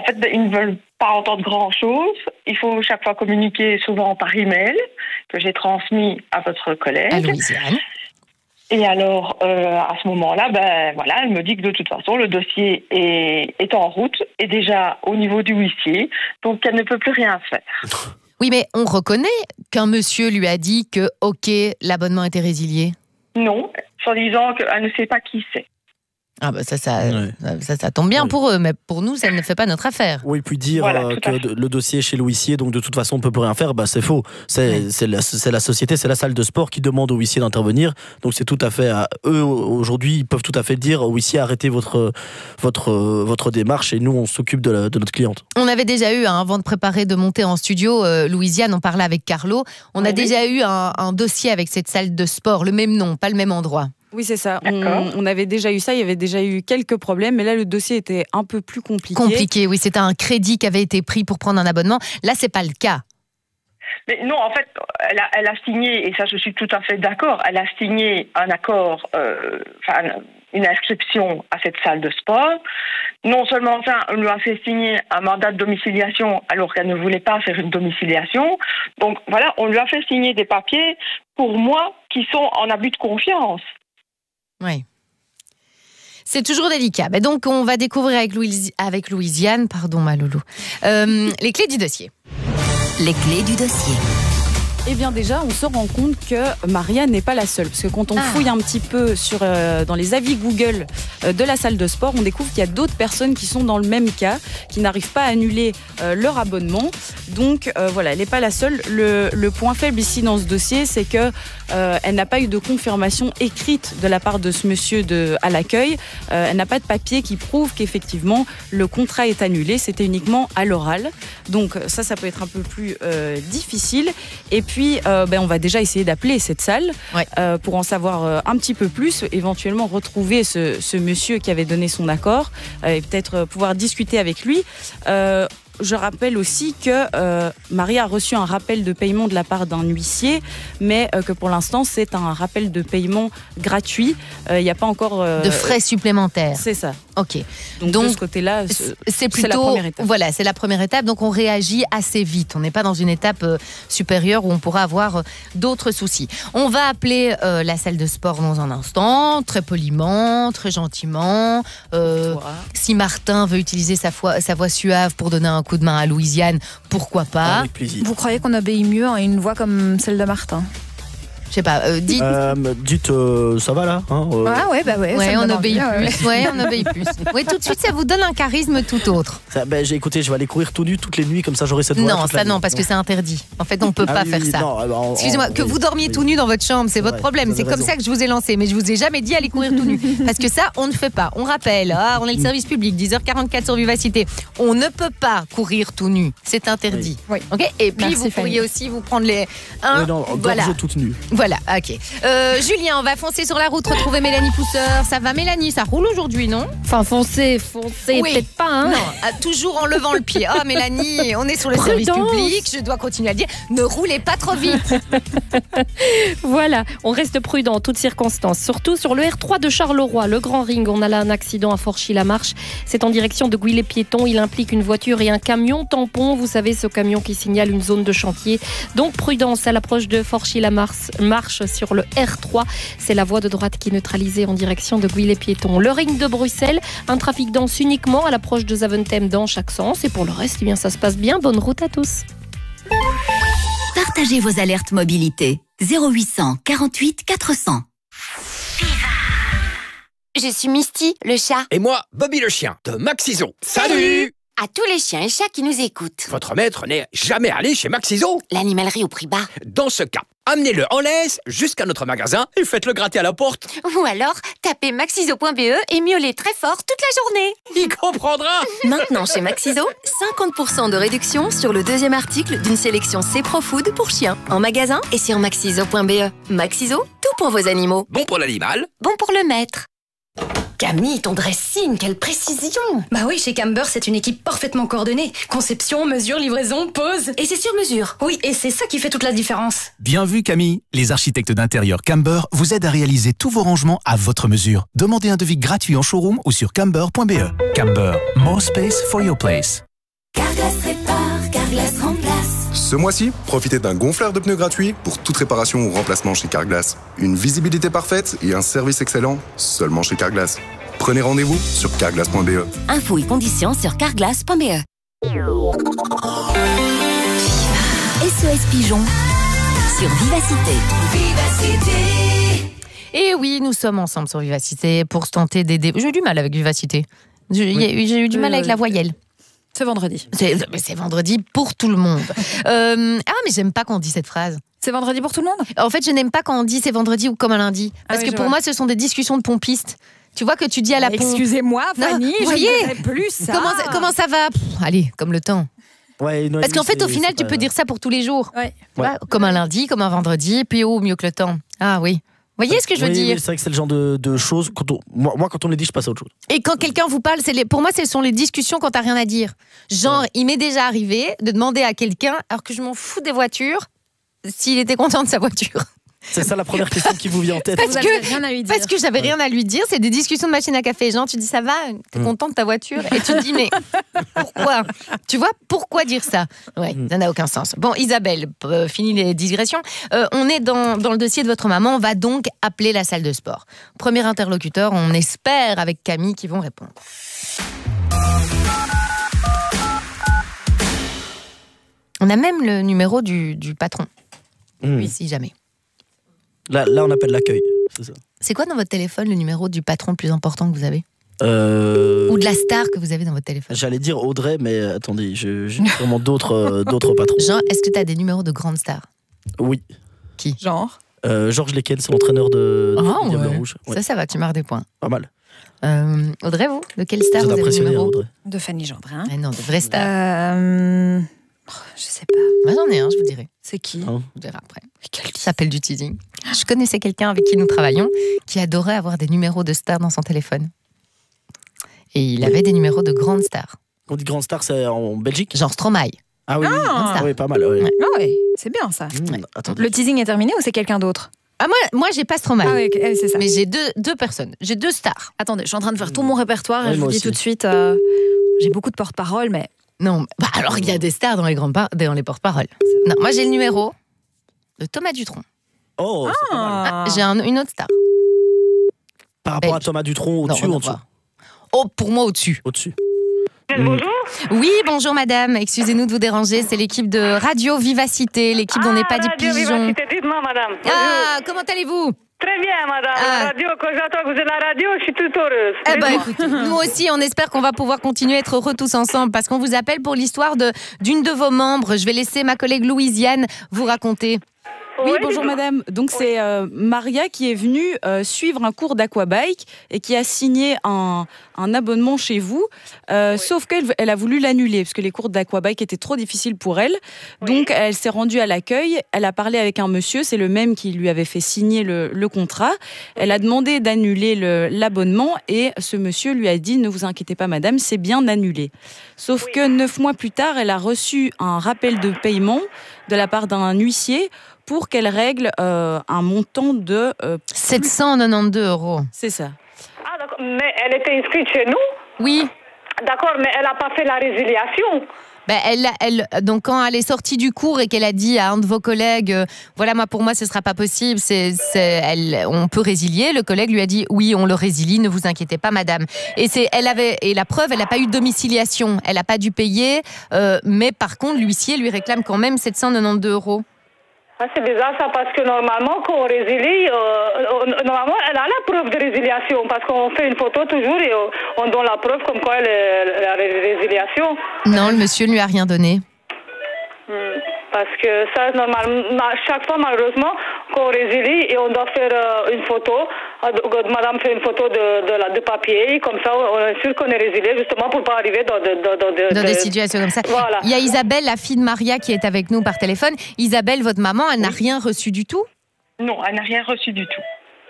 fait, ils ne veulent pas entendre grand-chose. Il faut chaque fois communiquer souvent par email, que j'ai transmis à votre collègue. À Louisiane. Et alors, à ce moment-là, elle me dit que de toute façon, le dossier est en route, est déjà au niveau du huissier, donc elle ne peut plus rien faire. Oui, mais on reconnaît qu'un monsieur lui a dit que, OK, l'abonnement était résilié. Non, en disant qu'elle ne sait pas qui c'est. Ah bah ça tombe bien pour eux, mais pour nous, ça ne fait pas notre affaire. Oui, puis dire que le dossier est chez l'huissier, donc de toute façon, on ne peut plus rien faire, c'est faux. C'est la société, c'est la salle de sport qui demande au huissier d'intervenir. Donc c'est tout à fait à eux, aujourd'hui, ils peuvent tout à fait dire au huissier, arrêtez votre démarche et nous, on s'occupe de notre cliente. On avait déjà eu, avant de préparer de monter en studio, Louisiane, on parlait avec Carlo, on a déjà eu un dossier avec cette salle de sport, le même nom, pas le même endroit. Oui, c'est ça. On avait déjà eu ça, il y avait déjà eu quelques problèmes, mais là, le dossier était un peu plus compliqué. Compliqué, oui, c'était un crédit qui avait été pris pour prendre un abonnement. Là, c'est pas le cas. Mais non, en fait, elle a signé, et ça, je suis tout à fait d'accord, elle a signé un accord, une inscription à cette salle de sport. Non seulement ça, on lui a fait signer un mandat de domiciliation alors qu'elle ne voulait pas faire une domiciliation. Donc voilà, on lui a fait signer des papiers, pour moi, qui sont en abus de confiance. Oui. C'est toujours délicat. Mais donc, on va découvrir avec Louisiane, pardon ma loulou, les clés du dossier. Les clés du dossier. Eh bien déjà, on se rend compte que Maria n'est pas la seule. Parce que quand on fouille un petit peu dans les avis Google de la salle de sport, on découvre qu'il y a d'autres personnes qui sont dans le même cas, qui n'arrivent pas à annuler leur abonnement. Donc voilà, elle n'est pas la seule. Le point faible ici dans ce dossier, c'est que elle n'a pas eu de confirmation écrite de la part de ce monsieur à l'accueil. Elle n'a pas de papier qui prouve qu'effectivement le contrat est annulé. C'était uniquement à l'oral. Donc ça peut être un peu plus difficile. Et puis, on va déjà essayer d'appeler cette salle pour en savoir un petit peu plus, éventuellement retrouver ce monsieur qui avait donné son accord et peut-être pouvoir discuter avec lui. Je rappelle aussi que Maria a reçu un rappel de paiement de la part d'un huissier, mais que pour l'instant, c'est un rappel de paiement gratuit. Il n'y a pas encore... de frais supplémentaires. C'est ça. Ok. Donc de ce côté-là, c'est plutôt la première étape. Voilà, c'est la première étape. Donc on réagit assez vite. On n'est pas dans une étape supérieure où on pourra avoir d'autres soucis. On va appeler la salle de sport dans un instant, très poliment, très gentiment. Si Martin veut utiliser sa voix suave pour donner un coup de main à Louisiane, pourquoi pas. Avec plaisir. Vous croyez qu'on obéit mieux à une voix comme celle de Martin ? Je sais pas, dites. Ça va là On obéit plus. Ouais, on obéit plus. Oui, tout de suite, ça vous donne un charisme tout autre. Écoutez, je vais aller courir tout nu toutes les nuits, comme ça j'aurai cette voix. Non, ça non, parce que c'est interdit. En fait, on peut pas faire ça. Excusez-moi, que vous dormiez tout nu dans votre chambre, c'est votre problème. C'est comme ça que je vous ai lancé, mais je vous ai jamais dit aller courir tout nu. Parce que ça, on ne fait pas. On rappelle, on est le service public, 10h44 sur Vivacité. On ne peut pas courir tout nu. C'est interdit. Oui. Ok. Et puis, Merci, vous pourriez aussi vous prendre les. Gorge toute nue. Voilà, ok. Julien, on va foncer sur la route, retrouver Mélanie Pousseur. Ça va, Mélanie? Ça roule aujourd'hui, non? Enfin, foncer, oui. Peut-être pas, hein. Non, toujours en levant le pied. Ah, Mélanie, on est sur le service public, je dois continuer à le dire. Ne roulez pas trop vite. Voilà, on reste prudent en toutes circonstances. Surtout sur le R3 de Charleroi, le Grand Ring. On a là un accident à Forchy-la-Marche. C'est en direction de Gouy-les-Piétons. Il implique une voiture et un camion tampon. Vous savez, ce camion qui signale une zone de chantier. Donc, prudence à l'approche de Forchy-la-Marche sur le R3. C'est la voie de droite qui est neutralisée en direction de Gouy-les-Piétons. Le Ring de Bruxelles, un trafic dense uniquement à l'approche de Zaventem dans chaque sens. Et pour le reste, ça se passe bien. Bonne route à tous. Partagez vos alertes mobilité. 0800 48 400. Je suis Misty, le chat. Et moi, Bobby le chien, de Maxiso. Salut! À tous les chiens et chats qui nous écoutent. Votre maître n'est jamais allé chez Maxiso? L'animalerie au prix bas. Dans ce cas, amenez-le en laisse jusqu'à notre magasin et faites-le gratter à la porte. Ou alors, tapez maxiso.be et miaulez très fort toute la journée. Il comprendra. Maintenant chez Maxiso, 50% de réduction sur le deuxième article d'une sélection C-Pro-Food pour chiens. En magasin et sur maxiso.be. Maxiso, tout pour vos animaux. Bon pour l'animal. Bon pour le maître. Camille, ton dressing, quelle précision! Bah oui, chez Camber, c'est une équipe parfaitement coordonnée. Conception, mesure, livraison, pose. Et c'est sur mesure. Oui, et c'est ça qui fait toute la différence. Bien vu, Camille. Les architectes d'intérieur Camber vous aident à réaliser tous vos rangements à votre mesure. Demandez un devis gratuit en showroom ou sur camber.be. Camber, more space for your place. Carglass répare, Carglass remplace. Ce mois-ci, profitez d'un gonfleur de pneus gratuit pour toute réparation ou remplacement chez Carglass. Une visibilité parfaite et un service excellent seulement chez Carglass. Prenez rendez-vous sur carglass.be. Infos et conditions sur carglass.be. SOS Pigeon sur Vivacité. Et oui, nous sommes ensemble sur Vivacité pour se tenter d'aider. J'ai eu du mal avec Vivacité. J'ai eu du mal avec la voyelle. C'est vendredi. C'est vendredi pour tout le monde. Mais j'aime pas quand on dit cette phrase. C'est vendredi pour tout le monde ? En fait, je n'aime pas quand on dit c'est vendredi ou comme un lundi. Parce que pour moi, ce sont des discussions de pompistes. Tu vois que tu dis à la pompe... Excusez-moi, Fanny, je ne dirais plus ça. Comment ça va ? Allez, comme le temps. Ouais, parce qu'en fait, au final, tu peux dire ça pour tous les jours. Ouais. Tu vois, comme un lundi, comme un vendredi, puis mieux que le temps. Ah oui. Vous voyez ce que je veux dire ? Oui, c'est vrai que c'est le genre de choses. Moi, quand on les dit, je passe à autre chose. Et quand quelqu'un vous parle, pour moi, ce sont les discussions quand t'as rien à dire. Genre, il m'est déjà arrivé de demander à quelqu'un, alors que je m'en fous des voitures, s'il était content de sa voiture. C'est ça la première question qui vous vient en tête. Parce que j'avais rien à lui dire. C'est des discussions de machine à café. Genre, tu dis ça va, t'es content de ta voiture ? Et tu te dis mais pourquoi ? Tu vois, pourquoi dire ça ? Ouais, ça n'a aucun sens. Bon, Isabelle, fini les digressions. On est dans le dossier de votre maman. On va donc appeler la salle de sport. Premier interlocuteur, on espère avec Camille qui vont répondre. On a même le numéro du patron. Oui, si jamais. Là, on appelle l'accueil, c'est ça. C'est quoi dans votre téléphone le numéro du patron le plus important que vous avez ? Ou de la star que vous avez dans votre téléphone ? J'allais dire Audrey, mais attendez, j'ai vraiment d'autres patrons. Genre, est-ce que tu as des numéros de grandes stars ? Oui. Qui ? Genre Georges Lequel, c'est l'entraîneur de Diable Rouge. Ouais. Ça va, tu marques des points. Pas mal. Audrey, vous ? De quelle star vous avez le numéro ? Audrey. De Fanny Gendrin. Non, de vraie star. Je sais pas. Moi, j'en ai un, je vous dirai. C'est qui ? Vous verrez après. Ça s'appelle du teasing. Je connaissais quelqu'un avec qui nous travaillons qui adorait avoir des numéros de stars dans son téléphone. Et il avait des numéros de grandes stars. Quand on dit grande star, c'est en Belgique ? Genre Stromae. Ah oui, oui, pas mal. Oui. Ah oui, c'est bien ça. Le teasing est terminé ou c'est quelqu'un d'autre ? Ah moi j'ai pas Stromae. Ah oui, c'est ça. Mais j'ai deux personnes. J'ai 2 stars. Attendez, je suis en train de faire tout mon répertoire et je vous dis tout de suite, j'ai beaucoup de porte-parole, mais... Non, alors il y a des stars dans les porte-paroles. Non, moi j'ai le numéro de Thomas Dutronc. Oh, c'est pas mal. J'ai une autre star. Par rapport à Thomas Dutronc, au-dessus ou en dessous ? Oh, pour moi au-dessus. Au-dessus. Bonjour. Oui, bonjour madame. Excusez-nous de vous déranger. C'est l'équipe de Radio Vivacité, l'équipe d'On n'est pas des pigeons. Vivacité, dites-moi madame. Ah, comment allez-vous ? Très bien, madame. La radio, quand j'entends que vous êtes la radio, je suis toute heureuse. Eh ben, écoutez, nous aussi, on espère qu'on va pouvoir continuer à être heureux tous ensemble parce qu'on vous appelle pour l'histoire d'une de vos membres. Je vais laisser ma collègue Louisiane vous raconter. Oui, bonjour madame. Donc c'est Maria qui est venue suivre un cours d'aquabike et qui a signé un abonnement chez vous, sauf qu'elle a voulu l'annuler parce que les cours d'aquabike étaient trop difficiles pour elle. Donc elle s'est rendue à l'accueil, elle a parlé avec un monsieur, c'est le même qui lui avait fait signer le contrat. Elle a demandé d'annuler l'abonnement et ce monsieur lui a dit « Ne vous inquiétez pas madame, c'est bien annulé ». Sauf que 9 mois plus tard, elle a reçu un rappel de paiement de la part d'un huissier pour qu'elle règle un montant de... 792 €. C'est ça. Ah d'accord, mais elle était inscrite chez nous ? Oui. D'accord, mais elle n'a pas fait la résiliation. Donc quand elle est sortie du cours et qu'elle a dit à un de vos collègues, voilà, pour moi, ce sera pas possible, on peut résilier. Le collègue lui a dit, oui, on le résilie, ne vous inquiétez pas, madame. Et la preuve, elle n'a pas eu de domiciliation, elle n'a pas dû payer, mais par contre, l'huissier lui réclame quand même 792 €. Ah, c'est bizarre ça, parce que normalement, quand on résilie, normalement, elle a la preuve de résiliation, parce qu'on fait une photo toujours et on donne la preuve comme quoi elle est la résiliation. Non, le monsieur ne lui a rien donné. Parce que ça, normalement, chaque fois, malheureusement, qu'on résilie et on doit faire une photo, madame fait une photo de papier, comme ça, on est sûr qu'on est résilié, justement, pour ne pas arriver dans des situations comme ça. Voilà. Il y a Isabelle, la fille de Maria, qui est avec nous par téléphone. Isabelle, votre maman, elle n'a rien reçu du tout ? Non, elle n'a rien reçu du tout.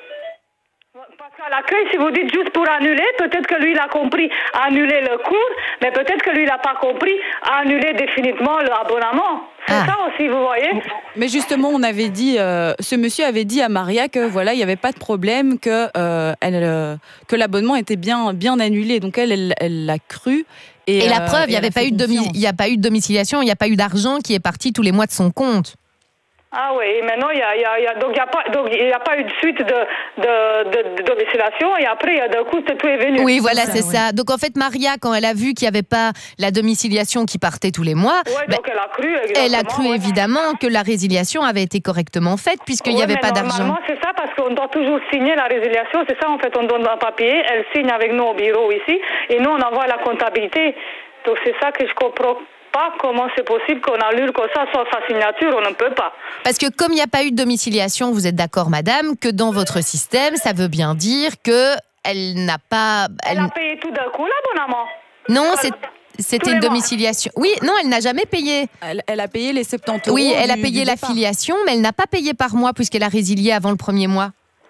Parce qu'à l'accueil, si vous dites juste pour annuler, peut-être que lui, il a compris annuler le cours, mais peut-être que lui, il n'a pas compris annuler définitivement l'abonnement. C'est ça aussi, vous voyez. Mais justement, on avait dit, ce monsieur avait dit à Maria que voilà, il n'y avait pas de problème, que l'abonnement était bien annulé. Donc elle l'a cru Et la preuve, il n'y a pas eu de domiciliation, il n'y a pas eu d'argent qui est parti tous les mois de son compte. Ah oui, maintenant il n'y a pas eu de suite de domiciliation et après d'un coup tout est venu. Oui, voilà, c'est ça. Donc en fait, Maria, quand elle a vu qu'il n'y avait pas la domiciliation qui partait tous les mois, donc elle a cru évidemment que la résiliation avait été correctement faite puisqu'il n'y avait pas d'argent. Normalement, c'est ça parce qu'on doit toujours signer la résiliation. C'est ça, en fait, on donne un papier, elle signe avec nous au bureau ici et nous on envoie à la comptabilité. Donc c'est ça que je comprends. Comment c'est possible qu'on annule comme ça sans sa signature, on ne peut pas. Parce que comme il n'y a pas eu de domiciliation, vous êtes d'accord, madame, que dans votre système, ça veut bien dire qu'elle n'a pas... Elle a payé tout d'un coup, l'abonnement. Non, c'était une domiciliation. Oui, non, elle n'a jamais payé. Elle a payé les 70 €. Oui, elle a payé l'affiliation, mais elle n'a pas payé par mois puisqu'elle a résilié avant le premier mois.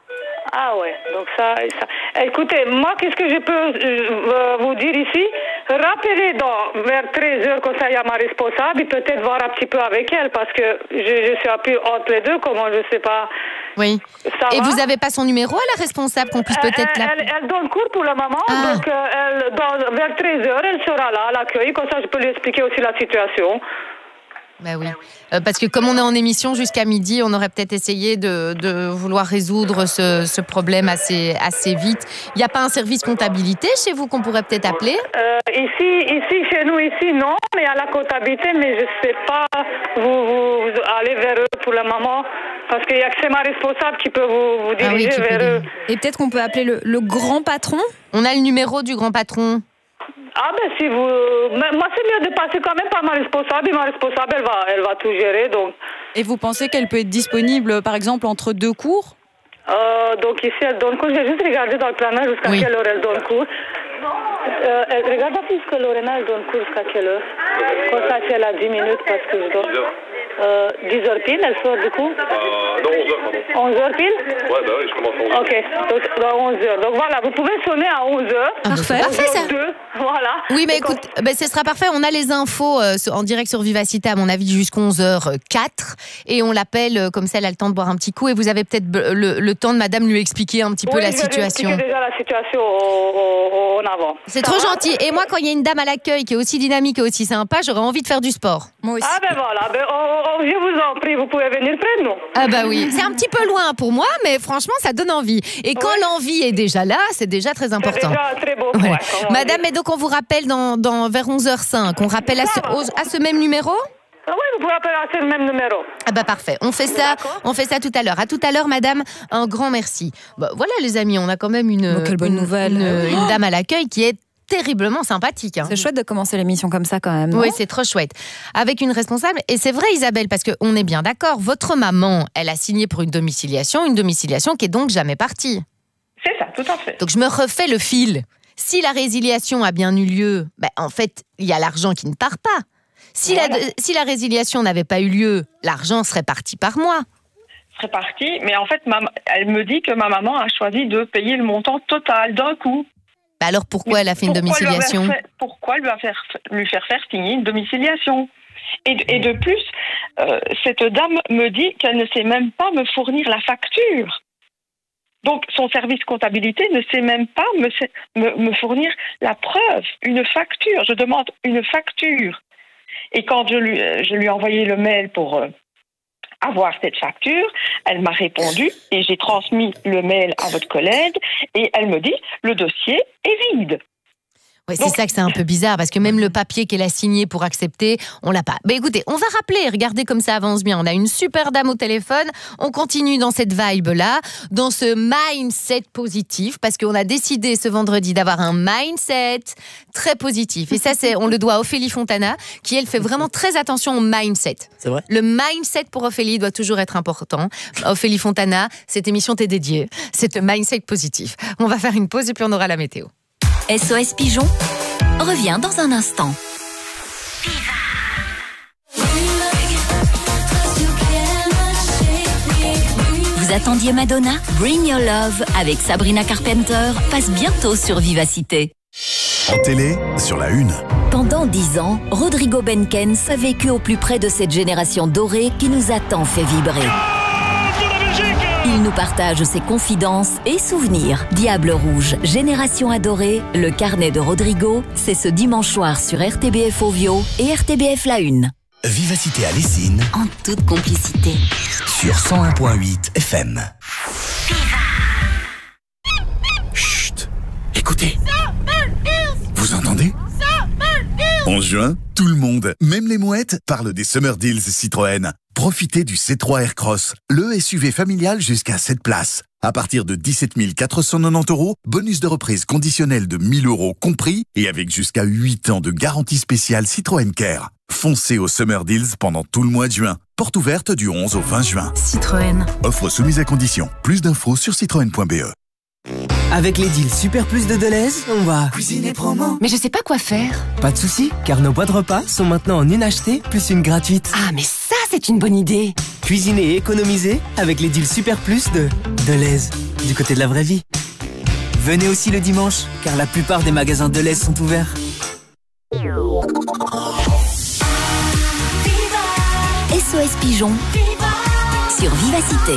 Ah ouais, donc ça. Écoutez, moi, qu'est-ce que je peux vous dire ici? Rappelez vers 13h, comme ça, il y a ma responsable, et peut-être voir un petit peu avec elle, parce que je suis un peu entre les deux, comment je sais pas. Oui. Ça et va? vous n'avez pas son numéro à la responsable qu'on puisse peut-être elle donne cours pour le moment, donc vers 13h, elle sera là à l'accueil, comme ça je peux lui expliquer aussi la situation. Ben oui, parce que comme on est en émission jusqu'à midi, on aurait peut-être essayé de vouloir résoudre ce problème assez vite. Il n'y a pas un service comptabilité chez vous qu'on pourrait peut-être appeler? Ici, chez nous, non, mais à la comptabilité, mais je ne sais pas, vous allez vers eux pour le moment, parce qu'il y a que c'est ma responsable qui peut vous diriger vers eux. Et peut-être qu'on peut appeler le grand patron? On a le numéro du grand patron. Ah ben si vous... Moi c'est mieux de passer quand même par ma responsable, et ma responsable elle va tout gérer donc... Et vous pensez qu'elle peut être disponible par exemple entre deux cours? Donc ici elle donne cours, je vais juste regarder dans le planning jusqu'à quelle heure elle donne cours. Regarde un peu jusqu'à Lorena, elle donne cours jusqu'à quelle heure? Comme ça si elle a 10 minutes parce que je dois... 10h pile, elle sort du coup? Non, 11h, pardon. 11h pile? Ouais, bah oui, je commence à 11h. Ok, donc dans 11h. Donc voilà, vous pouvez sonner à 11h. Parfait. Parfait, ça. Voilà. Oui, mais écoute, ce sera parfait. On a les infos en direct sur Vivacité, à mon avis, jusqu'à 11h04. Et on l'appelle, comme ça, elle a le temps de boire un petit coup. Et vous avez peut-être le temps de madame lui expliquer un petit peu la situation. Oui, déjà la situation en avant. C'est trop gentil. Et moi, quand il y a une dame à l'accueil qui est aussi dynamique et aussi sympa, j'aurais envie de faire du sport. Moi aussi. Ah ben voilà, je vous en prie, vous pouvez venir près de nous. Ah bah oui, c'est un petit peu loin pour moi, mais franchement, ça donne envie. Et quand l'envie est déjà là, c'est déjà très important. C'est déjà très beau. Ouais. Ouais, madame, et donc on vous rappelle vers 11h05. On rappelle à ce même numéro? Ah oui, vous pouvez appeler à ce même numéro. Ah bah parfait, on fait ça tout à l'heure. À tout à l'heure, madame, un grand merci. Bah, voilà les amis, on a quand même quelle bonne nouvelle. Une dame à l'accueil qui est terriblement sympathique. C'est chouette de commencer l'émission comme ça quand même. Oui, c'est trop chouette. Avec une responsable, et c'est vrai Isabelle, parce qu'on est bien d'accord, votre maman, elle a signé pour une domiciliation qui est donc jamais partie. C'est ça, tout à fait. Donc je me refais le fil. Si la résiliation a bien eu lieu, en fait, il y a l'argent qui ne part pas. Si la résiliation n'avait pas eu lieu, l'argent serait parti par mois. Serait parti, mais en fait, elle me dit que ma maman a choisi de payer le montant total d'un coup. Alors pourquoi elle a fait une domiciliation? Pourquoi lui faire faire signer une domiciliation? Et de plus, cette dame me dit qu'elle ne sait même pas me fournir la facture. Donc son service comptabilité ne sait même pas me fournir la preuve, une facture. Je demande une facture. Et quand je lui ai envoyé le mail pour avoir cette facture, elle m'a répondu et j'ai transmis le mail à votre collègue et elle me dit le dossier est vide. Ouais, c'est ça que c'est un peu bizarre, parce que même le papier qu'elle a signé pour accepter, on l'a pas. Écoutez, on va rappeler, regardez comme ça avance bien. On a une super dame au téléphone, on continue dans cette vibe-là, dans ce mindset positif, parce qu'on a décidé ce vendredi d'avoir un mindset très positif. Et ça, on le doit à Ophélie Fontana, qui elle fait vraiment très attention au mindset. C'est vrai. Le mindset pour Ophélie doit toujours être important. Ophélie Fontana, cette émission t'est dédiée. C'est le mindset positif. On va faire une pause et puis on aura la météo. SOS Pigeon revient dans un instant. Vous attendiez Madonna? Bring Your Love avec Sabrina Carpenter passe bientôt sur Vivacité. En télé, sur la une. Pendant 10 ans, Rodrigo Benkens a vécu au plus près de cette génération dorée qui nous a tant fait vibrer. Il nous partage ses confidences et souvenirs. Diable Rouge, Génération Adorée, le carnet de Rodrigo, c'est ce dimanche soir sur RTBF Ovio et RTBF La Une. Vivacité à Lessines, en toute complicité, sur 101.8 FM. Chut, écoutez. Vous entendez ? 11 juin, tout le monde, même les mouettes, parle des Summer Deals Citroën. Profitez du C3 Aircross, le SUV familial jusqu'à 7 places. À partir de 17 490 €, bonus de reprise conditionnel de 1 000 € compris et avec jusqu'à 8 ans de garantie spéciale Citroën Care. Foncez au Summer Deals pendant tout le mois de juin. Porte ouverte du 11 au 20 juin. Citroën. Offre soumise à condition. Plus d'infos sur citroën.be. Avec les deals Super Plus de Deleuze, on va cuisiner promo. Mais je sais pas quoi faire. Pas de soucis, car nos boîtes de repas sont maintenant en une achetée plus une gratuite. Ah, mais ça, c'est une bonne idée. Cuisiner et économiser avec les deals Super Plus de Deleuze, du côté de la vraie vie. Venez aussi le dimanche, car la plupart des magasins Deleuze sont ouverts. SOS Pigeon sur Vivacité.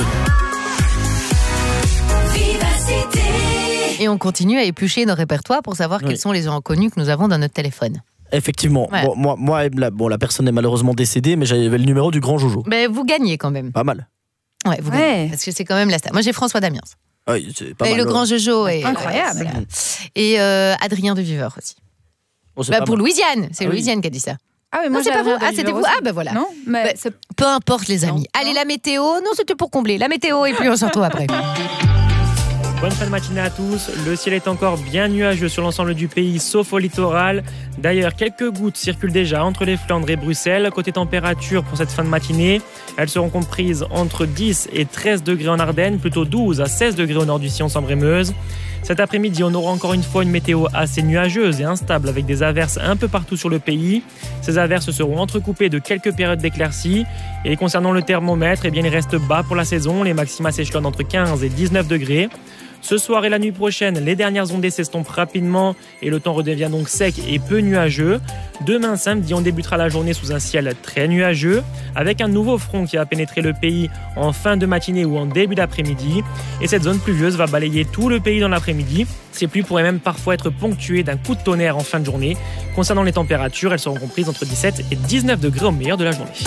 Et on continue à éplucher nos répertoires pour savoir quels sont les gens connus que nous avons dans notre téléphone. Effectivement. Ouais. Bon, la personne est malheureusement décédée, mais j'avais le numéro du grand Jojo. Mais vous gagnez quand même. Pas mal. Ouais, vous gagnez. Parce que c'est quand même la star. Moi, j'ai François Damiens. Oui, c'est pas et mal. le grand Jojo est incroyable. Voilà. Et Adrien de Viveur aussi. Oh, pour Louisiane. C'est Louisiane qui a dit ça. Ah oui, moi c'est pas vous. Ah, c'était vous. Ah, ben voilà. Non, mais peu importe, les amis. Allez, la météo. Non, c'était pour combler. La météo, et puis on se retrouve après. Bonne fin de matinée à tous. Le ciel est encore bien nuageux sur l'ensemble du pays, sauf au littoral. D'ailleurs, quelques gouttes circulent déjà entre les Flandres et Bruxelles. Côté température pour cette fin de matinée, elles seront comprises entre 10 et 13 degrés en Ardennes, plutôt 12 à 16 degrés au nord du Sillon Sambre et Meuse. Cet après-midi, on aura encore une fois une météo assez nuageuse et instable avec des averses un peu partout sur le pays. Ces averses seront entrecoupées de quelques périodes d'éclaircies. Et concernant le thermomètre, il reste bas pour la saison. Les maxima s'échelonnent entre 15 et 19 degrés. Ce soir et la nuit prochaine, les dernières ondées s'estompent rapidement et le temps redevient donc sec et peu nuageux. Demain samedi, on débutera la journée sous un ciel très nuageux avec un nouveau front qui va pénétrer le pays en fin de matinée ou en début d'après-midi. Et cette zone pluvieuse va balayer tout le pays dans l'après-midi. Ces pluies pourraient même parfois être ponctuées d'un coup de tonnerre en fin de journée. Concernant les températures, elles seront comprises entre 17 et 19 degrés au meilleur de la journée.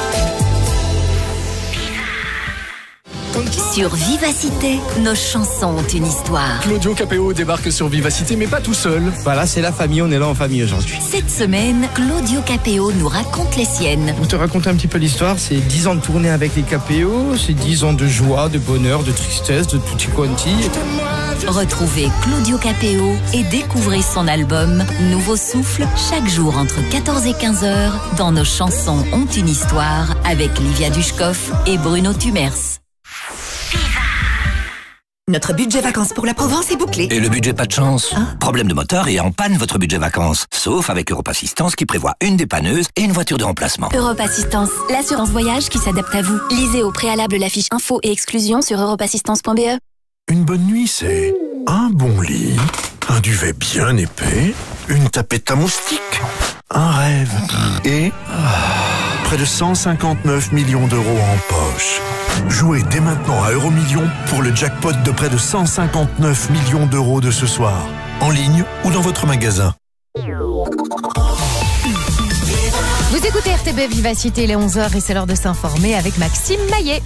Sur Vivacité, nos chansons ont une histoire. Claudio Capéo débarque sur Vivacité, mais pas tout seul. Voilà, c'est la famille, on est là en famille aujourd'hui. Cette semaine, Claudio Capéo nous raconte les siennes. Pour te raconter un petit peu l'histoire, c'est 10 ans de tournée avec les Capéo, c'est 10 ans de joie, de bonheur, de tristesse, de tutti quanti. Retrouvez Claudio Capéo et découvrez son album Nouveau Souffle chaque jour entre 14 et 15 heures dans Nos chansons ont une histoire avec Livia Dushkov et Bruno Tumers. Notre budget vacances pour la Provence est bouclé. Et le budget pas de chance. Problème de moteur et en panne votre budget vacances. Sauf avec Europe Assistance qui prévoit une dépanneuse et une voiture de remplacement. Europe Assistance, l'assurance voyage qui s'adapte à vous. Lisez au préalable la fiche info et exclusion sur europeassistance.be. Une bonne nuit, c'est un bon lit, un duvet bien épais, une tapette à moustiques, un rêve et près de 159 millions d'euros en poche. Jouez dès maintenant à Euromillions pour le jackpot de près de 159 millions d'euros de ce soir. En ligne ou dans votre magasin. Vous écoutez RTB Vivacité, il est 11h et c'est l'heure de s'informer avec Maxime Maillet.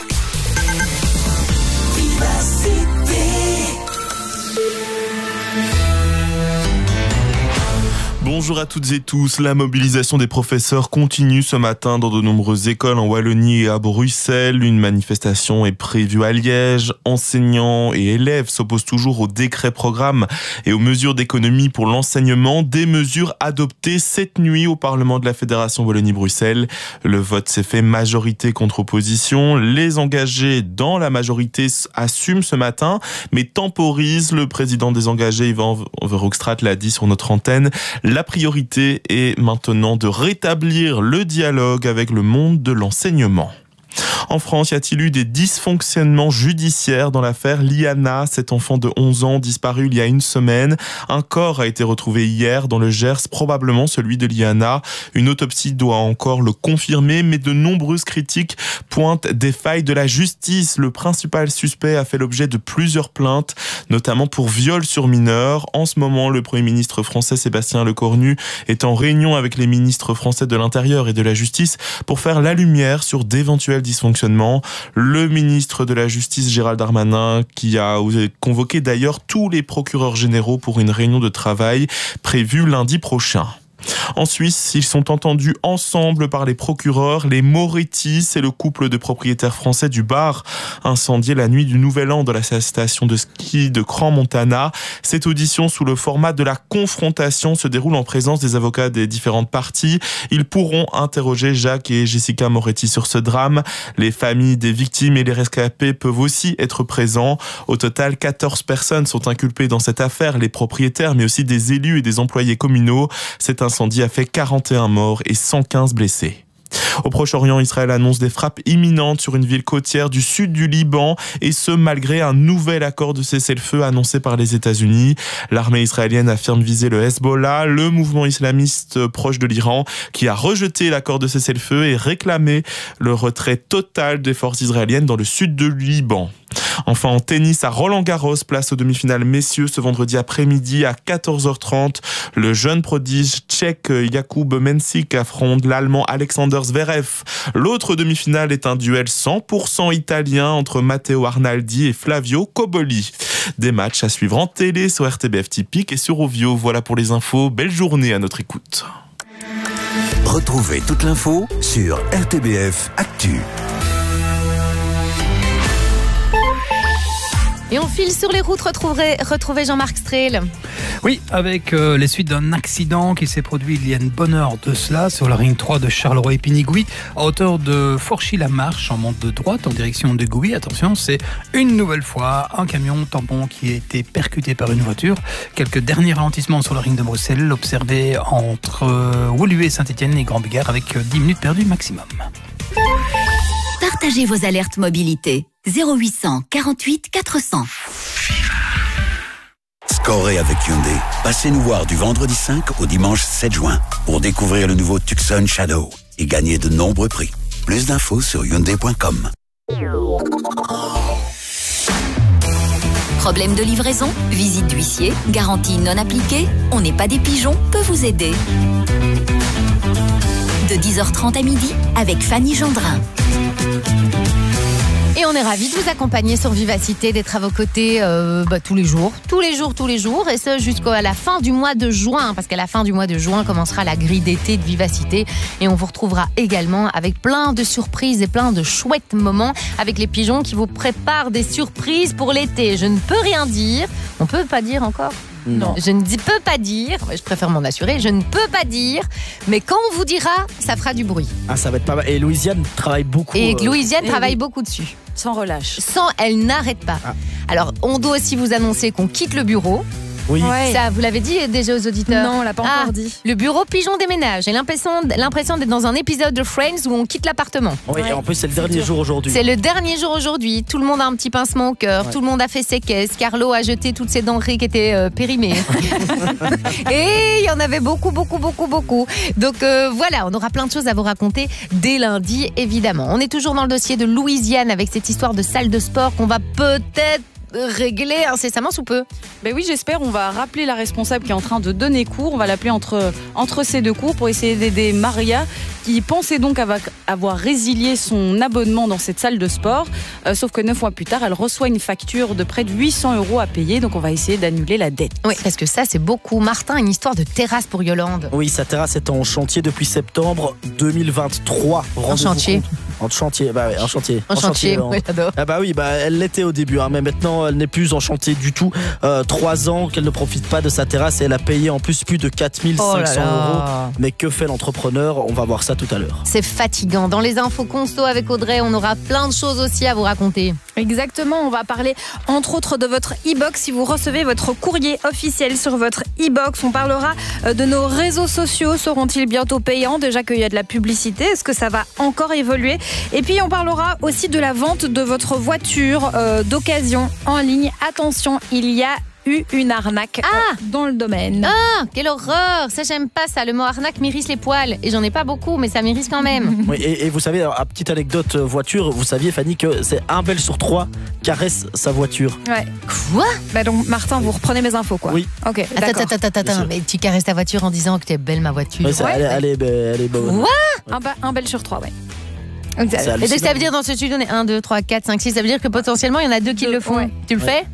Bonjour à toutes et tous. La mobilisation des professeurs continue ce matin dans de nombreuses écoles en Wallonie et à Bruxelles. Une manifestation est prévue à Liège. Enseignants et élèves s'opposent toujours au décret programme et aux mesures d'économie pour l'enseignement. Des mesures adoptées cette nuit au Parlement de la Fédération Wallonie-Bruxelles. Le vote s'est fait majorité contre opposition. Les engagés dans la majorité assument ce matin, mais temporisent. Le président des engagés, Yvan Verhoekstraat, l'a dit sur notre antenne. La priorité est maintenant de rétablir le dialogue avec le monde de l'enseignement. En France, y a-t-il eu des dysfonctionnements judiciaires dans l'affaire Liana, cet enfant de 11 ans disparu il y a une semaine? Un corps a été retrouvé hier dans le Gers, probablement celui de Liana. Une autopsie doit encore le confirmer, mais de nombreuses critiques pointent des failles de la justice. Le principal suspect a fait l'objet de plusieurs plaintes, notamment pour viol sur mineur. En ce moment, le Premier ministre français Sébastien Lecornu est en réunion avec les ministres français de l'Intérieur et de la Justice pour faire la lumière sur d'éventuels dysfonctionnements. Le ministre de la Justice Gérald Darmanin, qui a convoqué d'ailleurs tous les procureurs généraux pour une réunion de travail prévue lundi prochain. En Suisse, ils sont entendus ensemble par les procureurs. Les Moretti, c'est le couple de propriétaires français du bar incendié la nuit du Nouvel An dans la station de ski de Crans-Montana. Cette audition sous le format de la confrontation se déroule en présence des avocats des différentes parties. Ils pourront interroger Jacques et Jessica Moretti sur ce drame. Les familles des victimes et les rescapés peuvent aussi être présents. Au total, 14 personnes sont inculpées dans cette affaire, les propriétaires, mais aussi des élus et des employés communaux. C'est incendie a fait 41 morts et 115 blessés. Au Proche-Orient, Israël annonce des frappes imminentes sur une ville côtière du sud du Liban, et ce malgré un nouvel accord de cessez-le-feu annoncé par les États-Unis. L'armée israélienne affirme viser le Hezbollah, le mouvement islamiste proche de l'Iran, qui a rejeté l'accord de cessez-le-feu et réclamé le retrait total des forces israéliennes dans le sud du Liban. Enfin, en tennis, à Roland-Garros, place aux demi-finales messieurs ce vendredi après-midi à 14h30. Le jeune prodige tchèque Jakub Mensik affronte l'allemand Alexander Zverev. L'autre demi-finale est un duel 100% italien entre Matteo Arnaldi et Flavio Cobolli. Des matchs à suivre en télé sur RTBF Typique et sur Ovio. Voilà pour les infos. Belle journée à notre écoute. Retrouvez toute l'info sur RTBF Actu. Et on file sur les routes, retrouver Jean-Marc Strehl. Oui, avec les suites d'un accident qui s'est produit il y a une bonne heure de cela sur la ligne 3 de Charleroi-Épinay-Gouy, à hauteur de Forchy-la-Marche, en monte de droite en direction de Gouy. Attention, c'est une nouvelle fois un camion tampon qui a été percuté par une voiture. Quelques derniers ralentissements sur la ligne de Bruxelles, observés entre Woluwe, Saint-Etienne et Grand-Bigard, avec 10 minutes perdues maximum. Partagez vos alertes mobilité. 0800 48 400. Scorez avec Hyundai. Passez nous voir du vendredi 5 au dimanche 7 juin pour découvrir le nouveau Tucson Shadow et gagner de nombreux prix. Plus d'infos sur Hyundai.com. Problème de livraison, visite d'huissier, garantie non appliquée, on n'est pas des pigeons, peut vous aider. De 10h30 à midi avec Fanny Gendrin. Et on est ravis de vous accompagner sur Vivacité, d'être à vos côtés tous les jours, et ce jusqu'à la fin du mois de juin, parce qu'à la fin du mois de juin commencera la grille d'été de Vivacité, et on vous retrouvera également avec plein de surprises et plein de chouettes moments avec les pigeons qui vous préparent des surprises pour l'été. Je ne peux rien dire, on peut pas dire encore. Non. Je ne peux pas dire, je préfère m'en assurer, je ne peux pas dire, mais quand on vous dira, ça fera du bruit. Ah, ça va être pas mal. Et Louisiane travaille beaucoup. Et Louisiane travaille beaucoup dessus. Sans relâche. Elle n'arrête pas. Ah. Alors, on doit aussi vous annoncer qu'on quitte le bureau. Oui. Ouais. Ça, vous l'avez dit déjà aux auditeurs? Non, on l'a pas encore dit. Le bureau pigeon déménage. J'ai l'impression d'être dans un épisode de Friends où on quitte l'appartement. Oui, et en plus, c'est le dernier jour aujourd'hui. C'est le dernier jour aujourd'hui. Tout le monde a un petit pincement au cœur. Ouais. Tout le monde a fait ses caisses. Carlo a jeté toutes ses denrées qui étaient périmées. Et il y en avait beaucoup. Donc voilà, on aura plein de choses à vous raconter dès lundi, évidemment. On est toujours dans le dossier de Louisiane avec cette histoire de salle de sport qu'on va peut-être régler incessamment sous peu. Ben oui, j'espère. On va rappeler la responsable qui est en train de donner cours. On va l'appeler entre ces deux cours pour essayer d'aider Maria, qui pensait donc avoir résilié son abonnement dans cette salle de sport. Sauf que 9 mois plus tard, elle reçoit une facture de près de 800 € à payer. Donc on va essayer d'annuler la dette. Oui, parce que ça, c'est beaucoup. Martin, une histoire de terrasse pour Yolande. Oui, sa terrasse est en chantier depuis septembre 2023. En chantier. En chantier, bah ouais, en chantier. Oui, j'adore. Ah bah oui, bah elle l'était au début, hein, mais maintenant elle n'est plus en chantier du tout. 3 ans qu'elle ne profite pas de sa terrasse et elle a payé en plus de 4500 €. Mais que fait l'entrepreneur? On va voir ça tout à l'heure. C'est fatigant. Dans les infos conso avec Audrey, on aura plein de choses aussi à vous raconter. Exactement, on va parler entre autres de votre e-box. Si vous recevez votre courrier officiel sur votre e-box, on parlera de nos réseaux sociaux. Seront-ils bientôt payants? Déjà qu'il y a de la publicité, est-ce que ça va encore évoluer? Et puis on parlera aussi de la vente de votre voiture d'occasion en ligne. Attention, il y a eu une arnaque dans le domaine. Ah, quelle horreur! Ça, j'aime pas ça. Le mot arnaque m'irrisse les poils. Et j'en ai pas beaucoup, mais ça m'irrisse quand même. Oui, et vous savez, alors, petite anecdote voiture, vous saviez, Fanny, que c'est un Belge sur 3 caresse sa voiture. Ouais. Quoi? Bah donc, Martin, vous reprenez mes infos, quoi. Oui. Ok, Attends. Mais tu caresses ta voiture en disant que t'es belle, ma voiture. Ouais, elle est bonne. Quoi? Un Belge sur 3, ouais. Et donc, ça veut dire dans ce studio, on est 1, 2, 3, 4, 5, 6. Ça veut dire que potentiellement, il y en a 2 qui le font. Ouais. Tu le fais?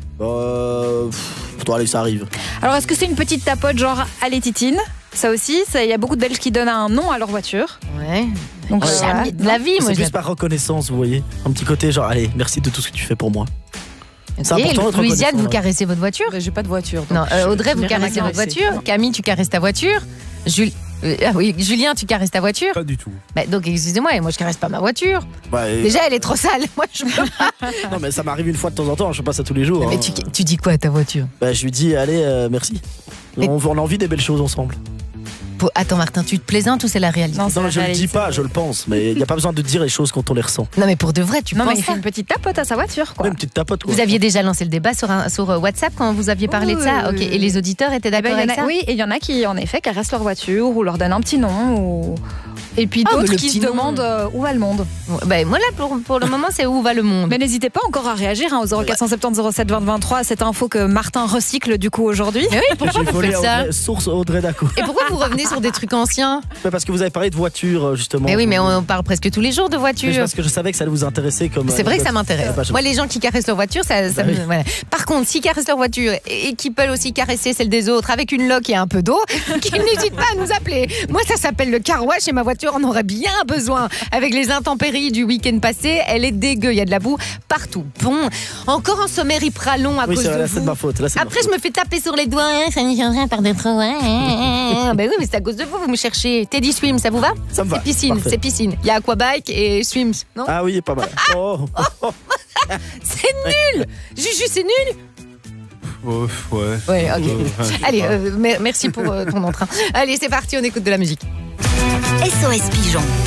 Allez, ça arrive. Alors, est-ce que c'est une petite tapote genre allez Titine? Ça aussi, il y a beaucoup de Belges qui donnent un nom à leur voiture. Ouais. Donc, jamais de la vie, moi. C'est plus par reconnaissance, vous voyez. Un petit côté genre, allez, merci de tout ce que tu fais pour moi. C'est important. Louisiane, vous caressez votre voiture? J'ai pas de voiture. Non, Audrey, vous caressez votre voiture. Camille, tu caresses ta voiture. Julien, tu caresses ta voiture? Pas du tout. Bah, donc, excusez-moi, moi je caresse pas ma voiture. Bah, déjà, elle est trop sale. Moi, je peux pas. Non, mais ça m'arrive une fois de temps en temps, je fais pas ça tous les jours. Mais tu dis quoi à ta voiture? Bah, je lui dis, allez, merci. On a envie des belles choses ensemble. Attends, Martin, tu te plaisantes ou c'est la réalité? Non, je le dis pas, je le pense. Mais il n'y a pas besoin de dire les choses quand on les ressent. Non, mais pour de vrai, tu penses mais il fait une petite tapote à sa voiture, quoi. Ouais, une petite tapote, quoi. Vous aviez déjà lancé le débat sur WhatsApp quand vous aviez parlé de ça? Ok. Et les auditeurs étaient d'accord avec ça? Oui, et il y en a qui, en effet, caressent leur voiture ou leur donnent un petit nom. Et puis d'autres qui se demandent où va le monde. Ben, moi, là, pour le moment, c'est où va le monde. Mais n'hésitez pas encore à réagir au 0470 07 20 23. Cette info que Martin recycle du coup aujourd'hui. Mais oui, pourquoi vous faites ça? Source Audrey Daco. Et pourquoi vous revenez sur des trucs anciens? Parce que vous avez parlé de voiture, justement. Mais oui, mais on parle presque tous les jours de voiture. Parce que je savais que ça allait vous intéresser. C'est vrai que ça m'intéresse. Moi, les gens qui caressent leur voiture, voilà. Par contre, s'ils caressent leur voiture et qui peuvent aussi caresser celle des autres avec une loque et un peu d'eau, qu'ils n'hésitent pas à nous appeler. Moi, ça s'appelle le car wash et ma voiture en aurait bien besoin. Avec les intempéries du week-end passé, elle est dégueu, il y a de la boue partout. Bon, encore un sommaire hyper long à cause de vous. C'est de ma faute. Après, je me fais taper sur les doigts, ça n'y vient rien par des trop. Ben oui, mais c'est à cause de vous me cherchez. Teddy Swims, ça vous va? Ça me va. C'est piscine. Il y a aquabike et swims, non? Ah oui, pas mal. C'est nul. Juju, c'est nul. Ouais, ok. Allez, merci pour ton entrain. Allez, c'est parti, on écoute de la musique. SOS Pigeon.